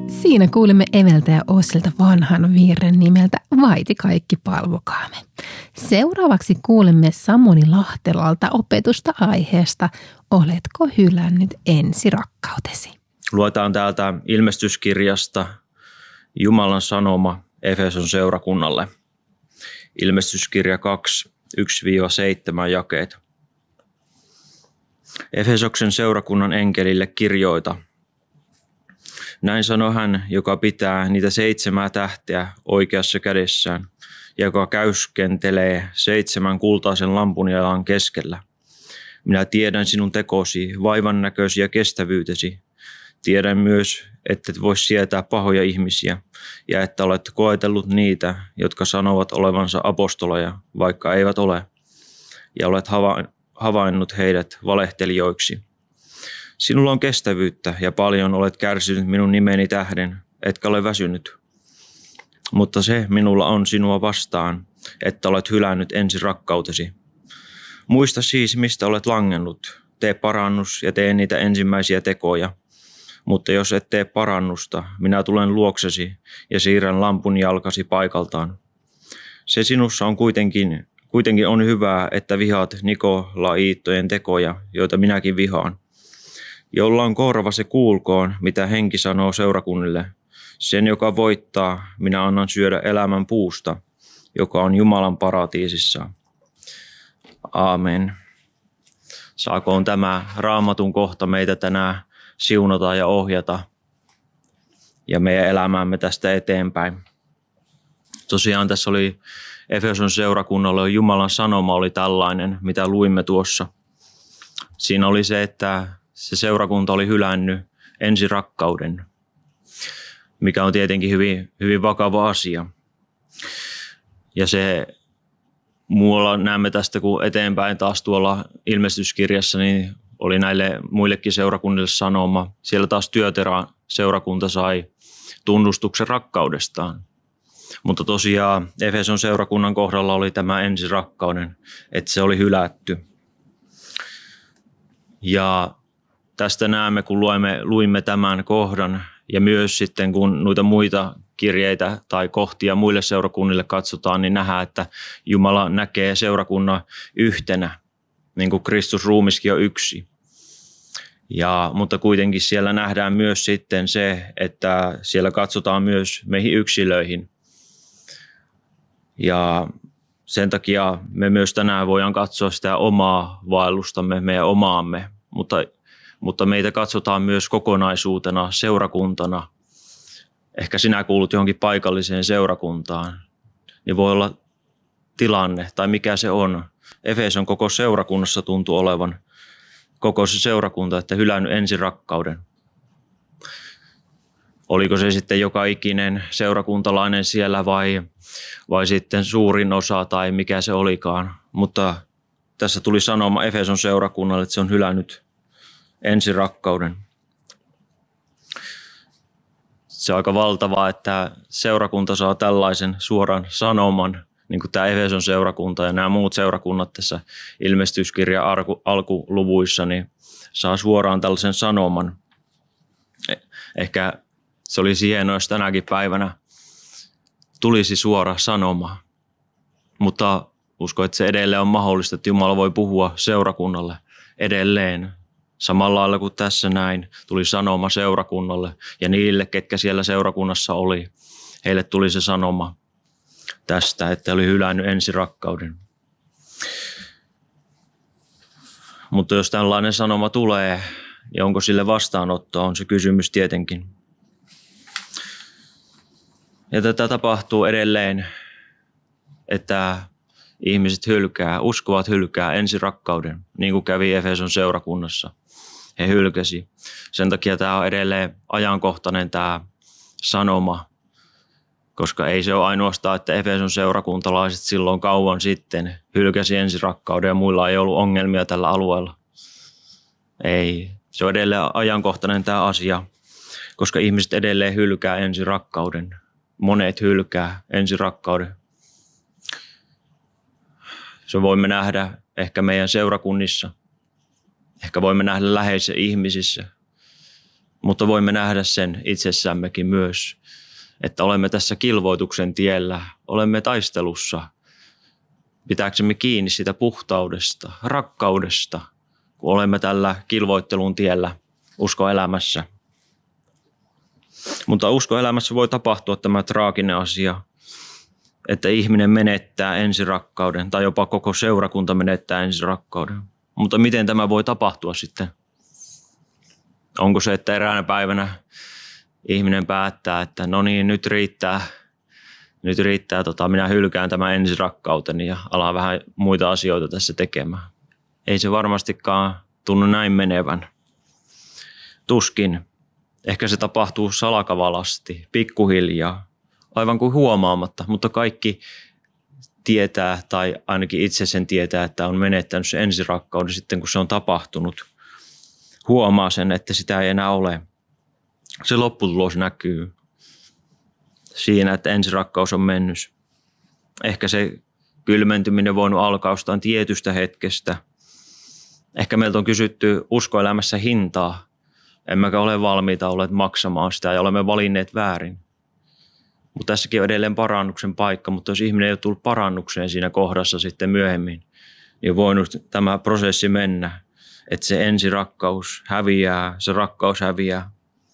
Siinä kuulimme Eveltä ja Ossilta vanhan virren nimeltä Vaiti kaikki palvokaamme. Seuraavaksi kuulemme Samuli Lahtelalta opetusta aiheesta Oletko hylännyt ensirakkautesi? Luetaan täältä ilmestyskirjasta Jumalan sanoma Efeson seurakunnalle. Ilmestyskirja 2, 1-7 jakeet. Efesoksen seurakunnan enkelille kirjoita. Näin sanoi hän, joka pitää niitä 7 tähteä oikeassa kädessään, ja joka käyskentelee 7 kultaisen lampunjalan keskellä. Minä tiedän sinun tekosi, vaivan näkösi ja kestävyytesi. Tiedän myös, että et voi sietää pahoja ihmisiä, ja että olet koetellut niitä, jotka sanovat olevansa apostoloja, vaikka eivät ole, ja olet havainnut heidät valehtelijoiksi. Sinulla on kestävyyttä ja paljon olet kärsinyt minun nimeni tähden, etkä ole väsynyt. Mutta se minulla on sinua vastaan, että olet hylännyt ensirakkautesi. Muista siis, mistä olet langennut. Tee parannus ja tee niitä ensimmäisiä tekoja. Mutta jos et tee parannusta, minä tulen luoksesi ja siirrän lampun jalkasi paikaltaan. Se sinussa on kuitenkin on hyvää, että vihaat Nikolaiittojen tekoja, joita minäkin vihaan. Jolla on korva, se kuulkoon, mitä henki sanoo seurakunnille. Sen, joka voittaa, minä annan syödä elämän puusta, joka on Jumalan paratiisissa. Aamen. Saakoon tämä Raamatun kohta meitä tänään siunata ja ohjata ja meidän elämäämme tästä eteenpäin. Tosiaan tässä oli Efeson seurakunnalle Jumalan sanoma oli tällainen, mitä luimme tuossa. Siinä oli se, että se seurakunta oli hylännyt ensirakkauden, mikä on tietenkin hyvin, hyvin vakava asia. Ja se muualla näemme tästä, kun eteenpäin taas tuolla ilmestyskirjassa, niin oli näille muillekin seurakunnille sanoma. Siellä taas Työterän seurakunta sai tunnustuksen rakkaudestaan. Mutta tosiaan Efeson seurakunnan kohdalla oli tämä ensirakkauden, että se oli hylätty. Ja tästä näemme, kun luimme tämän kohdan ja myös sitten kun noita muita kirjeitä tai kohtia muille seurakunnille katsotaan, niin nähdään, että Jumala näkee seurakunnan yhtenä, niin kuin Kristus ruumiskin on yksi. Mutta kuitenkin siellä nähdään myös sitten se, että siellä katsotaan myös meihin yksilöihin. Ja sen takia me myös tänään voidaan katsoa sitä omaa vaellustamme, meidän omaamme, mutta meitä katsotaan myös kokonaisuutena, seurakuntana. Ehkä sinä kuulut johonkin paikalliseen seurakuntaan, niin voi olla tilanne tai mikä se on. Efeson koko seurakunnassa tuntuu olevan koko se seurakunta, että hylännyt ensirakkauden. Oliko se sitten joka ikinen seurakuntalainen siellä vai sitten suurin osa tai mikä se olikaan. Mutta tässä tuli sanoma Efeson seurakunnalle, että se on hylännyt ensirakkauden. Se on aika valtavaa, että seurakunta saa tällaisen suoran sanoman, niin kuin tämä Efeson seurakunta ja nämä muut seurakunnat tässä ilmestyskirjan alkuluvuissa, niin saa suoraan tällaisen sanoman. Ehkä se olisi hienoa, jos tänäkin päivänä tulisi suora sanoma, mutta uskon, että se edelleen on mahdollista, että Jumala voi puhua seurakunnalle edelleen. Samalla lailla kuin tässä näin tuli sanoma seurakunnalle ja niille, ketkä siellä seurakunnassa oli, heille tuli se sanoma tästä, että oli hylännyt ensirakkauden. Mutta jos tällainen sanoma tulee, niin onko sille vastaanottoa, on se kysymys tietenkin. Ja tätä tapahtuu edelleen, että ihmiset uskovat hylkää ensirakkauden, niin kuin kävi Efeson seurakunnassa. He hylkäsi. Sen takia tämä on edelleen ajankohtainen tämä sanoma, koska ei se ole ainoastaan, että Efeson seurakuntalaiset silloin kauan sitten hylkäsi ensirakkauden ja muilla ei ollut ongelmia tällä alueella. Ei, se on edelleen ajankohtainen tämä asia, koska ihmiset edelleen hylkää ensirakkauden. Monet hylkää ensirakkauden. Se voimme nähdä ehkä meidän seurakunnissa. Ehkä voimme nähdä läheisissä ihmisissä. Mutta voimme nähdä sen itsessämmekin myös, että olemme tässä kilvoituksen tiellä, olemme taistelussa. Pitääksemme kiinni sitä puhtaudesta, rakkaudesta, kun olemme tällä kilvoittelun tiellä uskoelämässä. Mutta uskoelämässä voi tapahtua tämä traaginen asia, että ihminen menettää ensirakkauden tai jopa koko seurakunta menettää ensirakkauden. Mutta miten tämä voi tapahtua sitten? Onko se, että eräänä päivänä ihminen päättää, että no niin, nyt riittää, minä hylkään tämän ensirakkauteni ja alan vähän muita asioita tässä tekemään. Ei se varmastikaan tunnu näin menevän. Tuskin. Ehkä se tapahtuu salakavalasti, pikkuhiljaa, aivan kuin huomaamatta, mutta kaikki tietää tai ainakin itse sen tietää, että on menettänyt se ensirakkauden sitten, kun se on tapahtunut. Huomaa sen, että sitä ei enää ole. Se lopputulos näkyy siinä, että ensirakkaus on mennyt. Ehkä se kylmentyminen voinut alkaa jostain tietystä hetkestä. Ehkä meiltä on kysytty uskoelämässä hintaa. Emmekä ole valmiita olleet maksamaan sitä ja olemme valinneet väärin. Mutta tässäkin on edelleen parannuksen paikka, mutta jos ihminen ei ole tullut parannukseen siinä kohdassa sitten myöhemmin, niin on voinut tämä prosessi mennä, että se ensirakkaus häviää, se rakkaus häviää.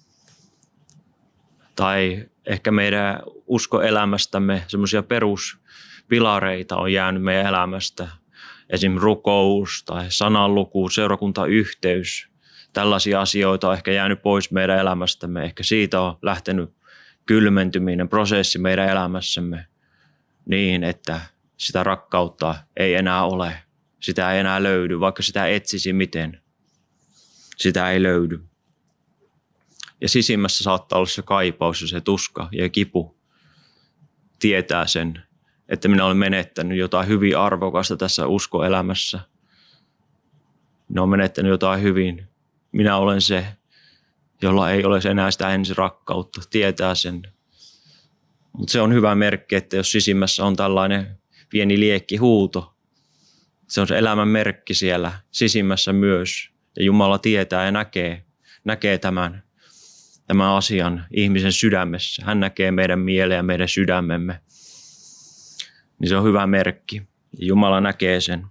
Tai ehkä meidän uskoelämästämme semmoisia peruspilareita on jäänyt meidän elämästä. Esimerkiksi rukous tai sananluku, seurakuntayhteys. Tällaisia asioita on ehkä jäänyt pois meidän elämästämme. Ehkä siitä on lähtenyt kylmentyminen, prosessi meidän elämässämme niin, että sitä rakkautta ei enää ole. Sitä ei enää löydy, vaikka sitä etsisi miten. Sitä ei löydy. Ja sisimmässä saattaa olla se kaipaus ja se tuska ja kipu. Tietää sen, että minä olen menettänyt jotain hyvin arvokasta tässä uskoelämässä. Minä olen menettänyt jotain hyvin. Minä olen se, jolla ei ole enää sitä ensirakkautta. Tietää sen. Mutta se on hyvä merkki, että jos sisimmässä on tällainen pieni liekkihuuto, se on se elämän merkki siellä sisimmässä myös. Ja Jumala tietää ja näkee tämän asian ihmisen sydämessä. Hän näkee meidän mieleen ja meidän sydämemme. Niin se on hyvä merkki. Ja Jumala näkee sen.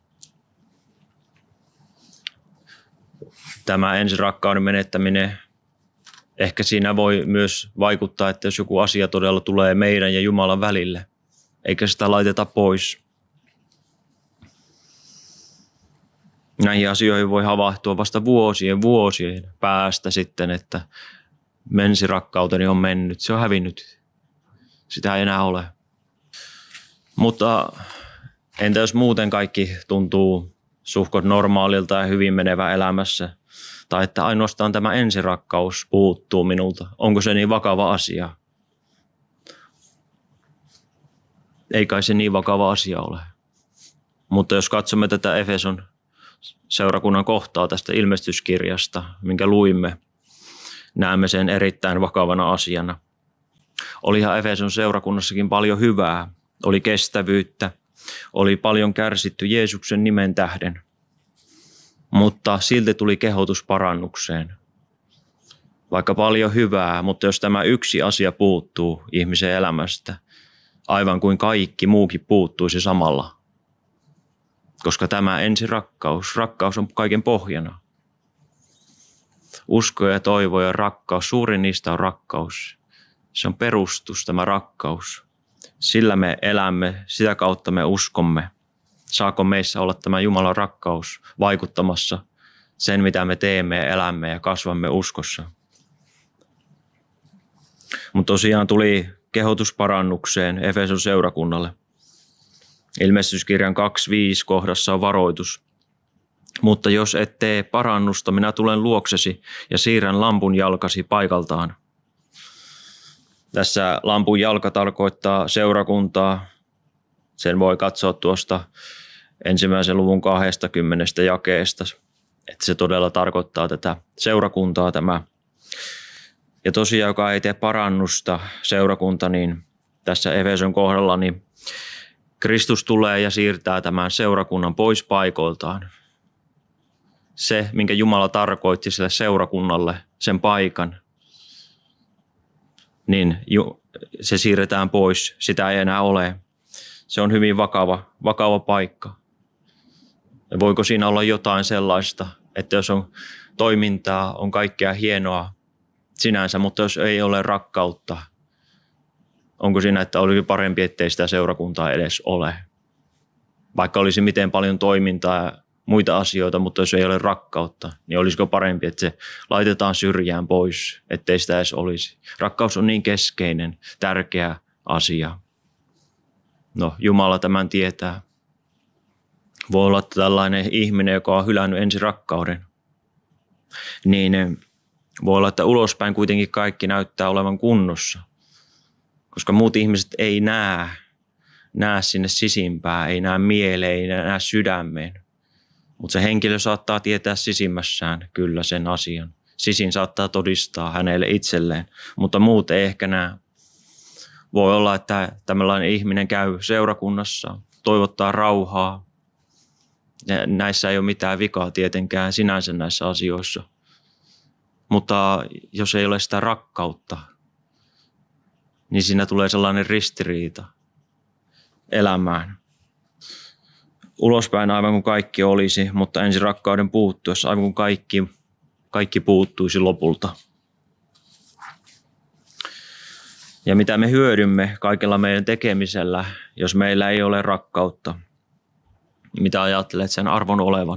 Tämä ensirakkauden menettäminen, ehkä siinä voi myös vaikuttaa, että jos joku asia todella tulee meidän ja Jumalan välille, eikä sitä laiteta pois. Näihin asioihin voi havahtua vasta vuosien päästä sitten, että ensirakkauteni on mennyt, se on hävinnyt. Sitä ei enää ole. Mutta entä jos muuten kaikki tuntuu suhkot normaalilta ja hyvin menevä elämässä? Tai että ainoastaan tämä ensirakkaus puuttuu minulta. Onko se niin vakava asia? Ei kai se niin vakava asia ole. Mutta jos katsomme tätä Efeson seurakunnan kohtaa tästä ilmestyskirjasta, minkä luimme, näemme sen erittäin vakavana asiana. Olihan Efeson seurakunnassakin paljon hyvää. Oli kestävyyttä. Oli paljon kärsitty Jeesuksen nimen tähden. Mutta silti tuli kehotus parannukseen. Vaikka paljon hyvää, mutta jos tämä yksi asia puuttuu ihmisen elämästä, aivan kuin kaikki muukin puuttuisi samalla. Koska tämä rakkaus on kaiken pohjana. Usko ja toivo ja rakkaus, suurin niistä on rakkaus. Se on perustus, tämä rakkaus. Sillä me elämme, sitä kautta me uskomme. Saako meissä olla tämä Jumalan rakkaus vaikuttamassa sen, mitä me teemme ja elämme ja kasvamme uskossa. Mutta tosiaan tuli kehotus parannukseen Efeson seurakunnalle. Ilmestyskirjan 2.5 kohdassa on varoitus. Mutta jos et tee parannusta, minä tulen luoksesi ja siirrän lampun jalkasi paikaltaan. Tässä lampun jalka tarkoittaa seurakuntaa. Sen voi katsoa tuosta 1. luvun 20 jakeesta, että se todella tarkoittaa tätä seurakuntaa tämä. Ja tosiaan, joka ei tee parannusta seurakunta, niin tässä Efeson kohdalla, niin Kristus tulee ja siirtää tämän seurakunnan pois paikoiltaan. Se, minkä Jumala tarkoitti sille seurakunnalle, sen paikan, niin se siirretään pois. Sitä ei enää ole. Se on hyvin vakava paikka. Ja voiko siinä olla jotain sellaista, että jos on toimintaa, on kaikkea hienoa sinänsä, mutta jos ei ole rakkautta, onko siinä, että olisi parempi, ettei sitä seurakuntaa edes ole? Vaikka olisi miten paljon toimintaa ja muita asioita, mutta jos ei ole rakkautta, niin olisiko parempi, että se laitetaan syrjään pois, ettei sitä edes olisi? Rakkaus on niin keskeinen, tärkeä asia. No, Jumala tämän tietää. Voi olla tällainen ihminen, joka on hylännyt ensin rakkauden. Niin voi olla, että ulospäin kuitenkin kaikki näyttää olevan kunnossa. Koska muut ihmiset ei näe sinne sisimpään, ei näe mieleen, ei näe sydämeen. Mutta se henkilö saattaa tietää sisimmässään kyllä sen asian. Sisin saattaa todistaa hänelle itselleen, mutta muut ei ehkä näe. Voi olla, että tällainen ihminen käy seurakunnassa, toivottaa rauhaa. Ja näissä ei ole mitään vikaa tietenkään sinänsä näissä asioissa. Mutta jos ei ole sitä rakkautta, niin siinä tulee sellainen ristiriita elämään. Ulospäin aivan kuin kaikki olisi, mutta ensin rakkauden puuttuessa aivan kuin kaikki puuttuisi lopulta. Ja mitä me hyödymme kaikella meidän tekemisellä, jos meillä ei ole rakkautta? Mitä ajattelet sen arvon olevan?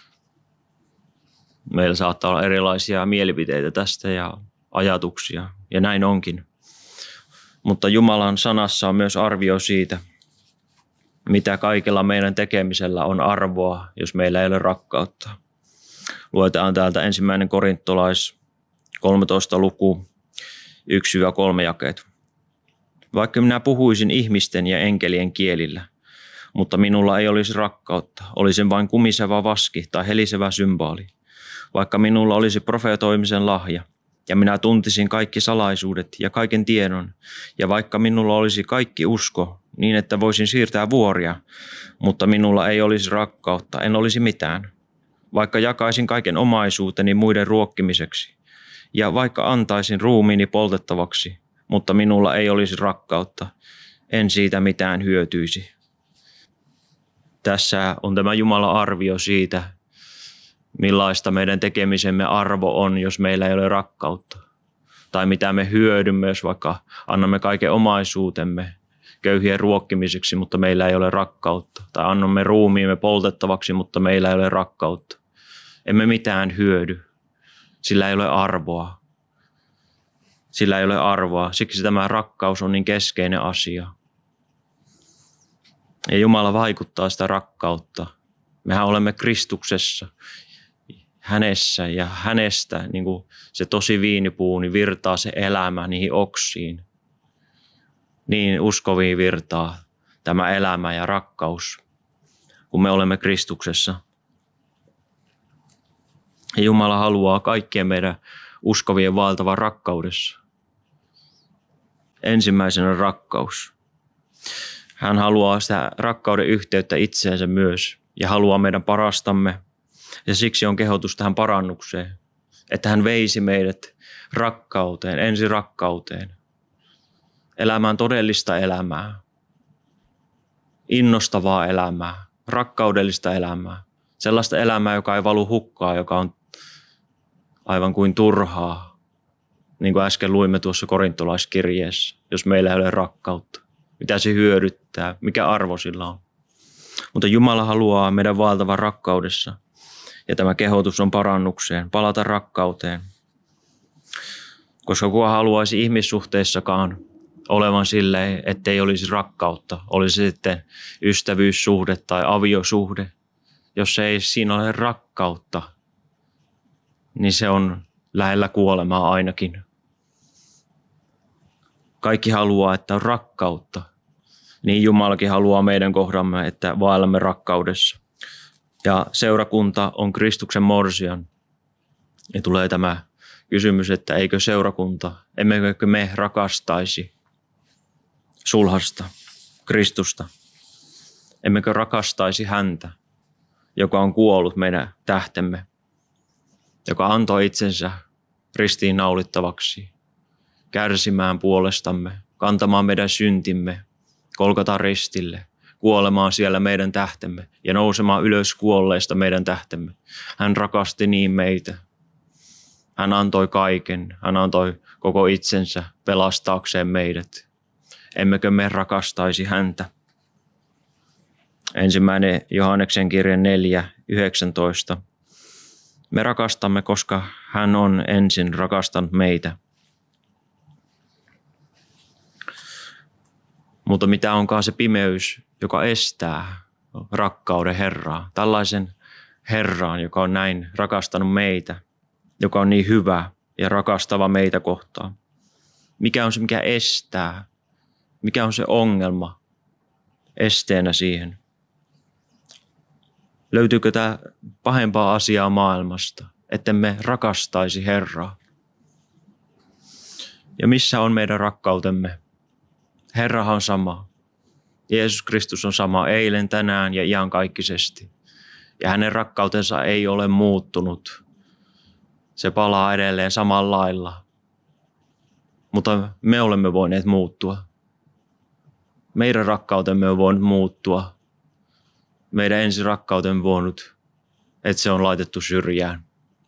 Meillä saattaa olla erilaisia mielipiteitä tästä ja ajatuksia, ja näin onkin. Mutta Jumalan sanassa on myös arvio siitä, mitä kaikella meidän tekemisellä on arvoa, jos meillä ei ole rakkautta. Luetaan täältä 1. Korintolais 13 luku 1-3 jakeet. Vaikka minä puhuisin ihmisten ja enkelien kielillä, mutta minulla ei olisi rakkautta, olisin vain kumiseva vaski tai helisevä symbaali. Vaikka minulla olisi profeetoimisen lahja, ja minä tuntisin kaikki salaisuudet ja kaiken tiedon, ja vaikka minulla olisi kaikki usko, niin että voisin siirtää vuoria, mutta minulla ei olisi rakkautta, en olisi mitään. Vaikka jakaisin kaiken omaisuuteni muiden ruokkimiseksi, ja vaikka antaisin ruumiini poltettavaksi, mutta minulla ei olisi rakkautta, en siitä mitään hyötyisi. Tässä on tämä Jumalan arvio siitä, millaista meidän tekemisemme arvo on, jos meillä ei ole rakkautta. Tai mitä me hyödymme, jos vaikka annamme kaiken omaisuutemme köyhien ruokkimiseksi, mutta meillä ei ole rakkautta. Tai annamme ruumiimme poltettavaksi, mutta meillä ei ole rakkautta. Emme mitään hyödy. Sillä ei ole arvoa. Sillä ei ole arvoa. Siksi tämä rakkaus on niin keskeinen asia. Ja Jumala vaikuttaa sitä rakkautta. Mehän olemme Kristuksessa, hänessä ja hänestä, niin kuin se tosi viinipuu, niin virtaa se elämä niihin oksiin. Niin uskoviin virtaa tämä elämä ja rakkaus, kun me olemme Kristuksessa. Ja Jumala haluaa kaikkien meidän uskovien vaeltavan rakkaudessa. Ensimmäisenä rakkaus. Hän haluaa sitä rakkauden yhteyttä itseensä myös ja haluaa meidän parastamme. Ja siksi on kehotus tähän parannukseen, että hän veisi meidät rakkauteen, ensin rakkauteen. Elämään todellista elämää, innostavaa elämää, rakkaudellista elämää. Sellaista elämää, joka ei valu hukkaan, joka on aivan kuin turhaa. Niin kuin äsken luimme tuossa korintolaiskirjeessä, jos meillä ei ole rakkautta. Mitä se hyödyttää, mikä arvo sillä on. Mutta Jumala haluaa meidän vaeltavan rakkaudessa. Ja tämä kehotus on parannukseen, palata rakkauteen. Koska kuka haluaisi ihmissuhteissakaan olevan silleen, ettei olisi rakkautta. Olisi sitten ystävyyssuhde tai aviosuhde. Jos ei siinä ole rakkautta, niin se on lähellä kuolemaa ainakin. Kaikki haluaa, että on rakkautta. Niin Jumalakin haluaa meidän kohdamme, että vaellamme rakkaudessa. Ja seurakunta on Kristuksen morsian. Ja tulee tämä kysymys, että eikö seurakunta, emmekö me rakastaisi sulhasta, Kristusta. Emmekö rakastaisi häntä, joka on kuollut meidän tähtemme, joka antoi itsensä ristiinnaulittavaksi, kärsimään puolestamme, kantamaan meidän syntimme, Golgatan ristille, kuolemaan siellä meidän tähtemme ja nousemaan ylös kuolleista meidän tähtemme. Hän rakasti niin meitä. Hän antoi kaiken, hän antoi koko itsensä pelastaakseen meidät. Emmekö me rakastaisi häntä? 1. Johanneksen kirje 4:19. Me rakastamme, koska hän on ensin rakastanut meitä. Mutta mitä onkaan se pimeys, joka estää rakkauden Herraa? Tällaisen Herraan, joka on näin rakastanut meitä, joka on niin hyvä ja rakastava meitä kohtaan. Mikä on se, mikä estää? Mikä on se ongelma esteenä siihen? Löytyykö tämä pahempaa asiaa maailmasta, ettemme rakastaisi Herraa? Ja missä on meidän rakkautemme? Herrahan on sama. Jeesus Kristus on sama eilen, tänään ja iankaikkisesti. Ja hänen rakkautensa ei ole muuttunut. Se palaa edelleen samalla lailla. Mutta me olemme voineet muuttua. Meidän rakkautemme on voinut muuttua. Meidän ensirakkautemme voinut, että se on laitettu syrjään.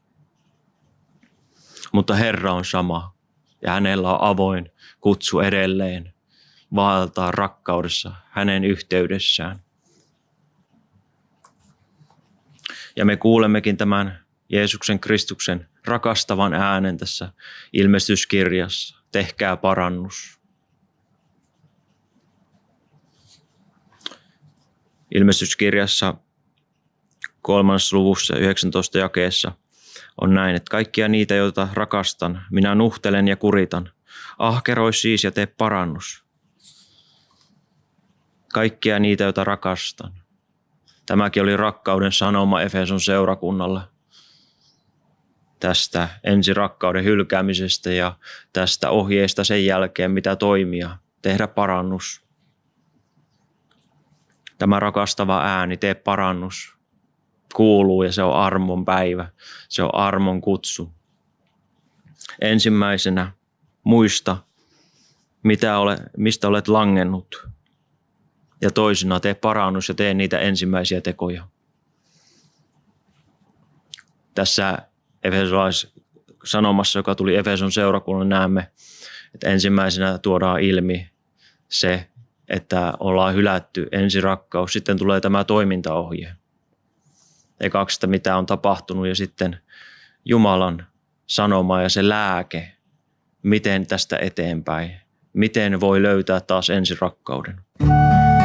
Mutta Herra on sama ja hänellä on avoin kutsu edelleen vaeltaa rakkaudessa hänen yhteydessään. Ja me kuulemmekin tämän Jeesuksen Kristuksen rakastavan äänen tässä ilmestyskirjassa. Tehkää parannus. Ilmestyskirjassa 3. luvussa 19 jakeessa on näin, että kaikkia niitä, joita rakastan, minä nuhtelen ja kuritan. Ahkeroi siis ja tee parannus. Kaikkia niitä, joita rakastan. Tämäkin oli rakkauden sanoma Efeson seurakunnalle. Tästä ensirakkauden hylkäämisestä ja tästä ohjeesta sen jälkeen, mitä toimia, tehdä parannus. Tämä rakastava ääni, tee parannus, kuuluu ja se on armon päivä, se on armon kutsu. Ensimmäisenä muista, mistä olet langennut. Ja toisena tee parannus ja tee niitä ensimmäisiä tekoja. Tässä Efesolais-sanomassa, joka tuli Efeson seurakunnalle, näemme, että ensimmäisenä tuodaan ilmi se, että ollaan hylätty ensirakkaus. Sitten tulee tämä toimintaohje. Ekaksi sitä, mitä on tapahtunut, ja sitten Jumalan sanoma ja se lääke, miten tästä eteenpäin. Miten voi löytää taas ensirakkauden.